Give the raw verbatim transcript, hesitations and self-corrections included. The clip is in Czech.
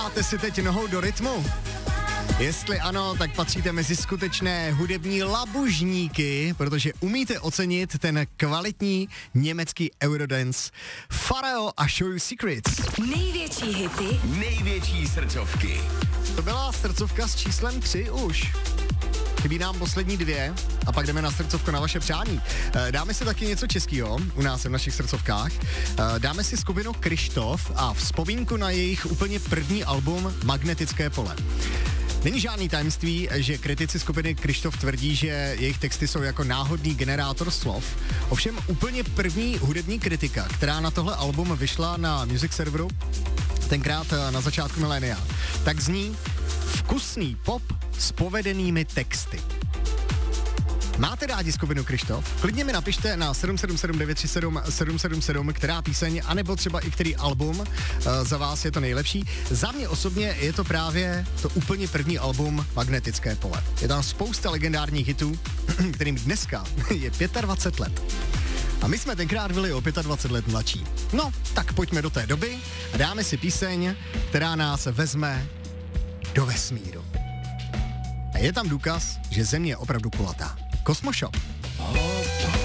Dáváte si teď nohou do rytmu? Jestli ano, tak patříte mezi skutečné hudební labužníky, protože umíte ocenit ten kvalitní německý Eurodance. Pharrell a Show You Secrets. Největší hity, největší srdcovky. To byla srdcovka s číslem tři už. Chybí nám poslední dvě a pak jdeme na srdcovku na vaše přání. Dáme si taky něco českého u nás v našich srdcovkách. Dáme si skupinu Kryštof a vzpomínku na jejich úplně první album Magnetické pole. Není žádný tajemství, že kritici skupiny Kryštof tvrdí, že jejich texty jsou jako náhodný generátor slov. Ovšem úplně první hudební kritika, která na tohle album vyšla na Music Serveru, tenkrát na začátku milénia, tak zní vkusný pop s povedenými texty. Máte rádi skupinu Kryštof? Klidně mi napište na sedm sedm sedm devět tři sedm sedm sedm sedm, která píseň, anebo třeba i který album uh, za vás je to nejlepší. Za mě osobně je to právě to úplně první album Magnetické pole. Je tam spousta legendárních hitů, kterým dneska je dvacet pět let. A my jsme tenkrát byli o dvacet pět let mladší. No, tak pojďme do té doby a dáme si píseň, která nás vezme do vesmíru. A je tam důkaz, že Země je opravdu kulatá. Cosmo Shop.